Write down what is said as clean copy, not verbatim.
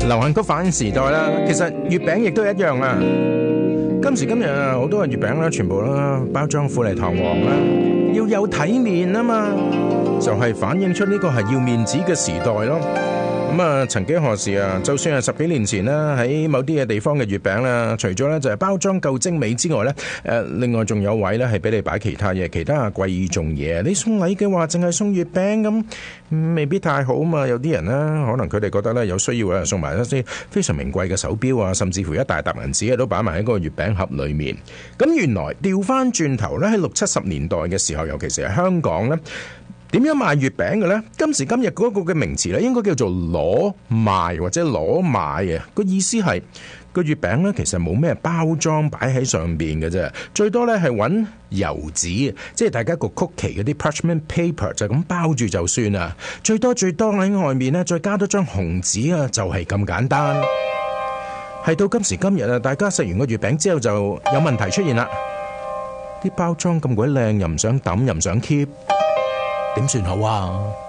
流行曲反映時代啦，其實月餅亦都一樣啊。今時今日好多嘅月餅啦，全部啦包裝富麗堂皇啦，要有體面啊嘛，就係反映出呢個係要面子嘅時代咯。咁啊，曾幾何時啊，就算係10幾年前啦，喺某啲嘅地方嘅月餅啦，除咗咧就係包裝夠精美之外咧，另外仲有位咧係俾你擺其他嘢，其他貴重嘢。你送禮嘅話，淨係送月餅咁，未必太好嘛。有啲人咧，可能佢哋覺得咧有需要啊，送埋一啲非常名貴嘅手錶啊，甚至乎一大沓銀紙都擺埋喺嗰個月餅盒裏面。咁原來調翻轉頭咧，喺60、70年代嘅時候，尤其是係香港咧，點樣賣月餅嘅呢？今時今日嗰個嘅名詞咧，應該叫做攞賣或者攞買嘅。個意思係個月餅咧，其實冇咩包裝擺喺上邊嘅啫，最多咧係揾油紙，即係大家個曲奇嗰啲 parchment paper 就咁包住就算啦。最多喺外面咧，再加多張紅紙啊，就係咁簡單。係到今時今日啊，大家食完個月餅之後就有問題出現啦。啲包裝咁鬼靚，又唔想抌，又唔想 keep。點算好啊？